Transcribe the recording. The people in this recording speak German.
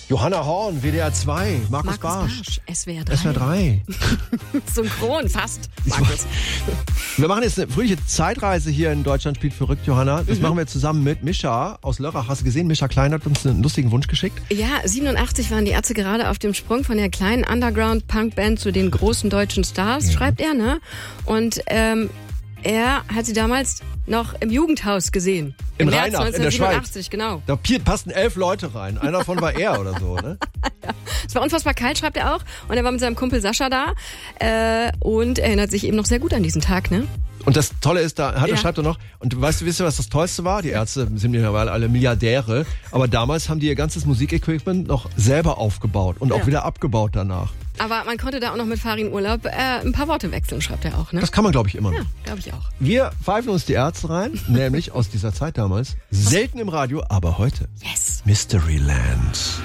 Johanna Horn, WDR 2, Markus Bartsch. SWR 3. SWR 3. Synchron, fast, Markus. Wir machen jetzt eine fröhliche Zeitreise hier in Deutschland spielt verrückt, Johanna. Das machen wir zusammen mit Mischa aus Lörrach. Hast du gesehen, Mischa Klein hat uns einen lustigen Wunsch geschickt? Ja, 87 waren die Ärzte gerade auf dem Sprung von der kleinen Underground-Punk-Band zu den großen deutschen Stars, schreibt er, ne? Und er hat sie damals noch im Jugendhaus gesehen. Im März Rheinach, in der Schweiz. 1987, genau. Da passten 11 Leute rein. Einer davon war er oder so, ne? Es war unfassbar kalt, schreibt er auch. Und er war mit seinem Kumpel Sascha da und erinnert sich eben noch sehr gut an diesen Tag, ne? Und das Tolle ist, schreibt er noch, und wisst ihr, was das Tollste war? Die Ärzte sind mittlerweile alle Milliardäre, aber damals haben die ihr ganzes Musikequipment noch selber aufgebaut und auch wieder abgebaut danach. Aber man konnte da auch noch mit Farin Urlaub ein paar Worte wechseln, schreibt er auch, ne? Das kann man, glaube ich, immer noch. Ja, glaube ich auch. Wir pfeifen uns die Ärzte rein, nämlich aus dieser Zeit damals. Selten im Radio, aber heute. Yes. Mysteryland.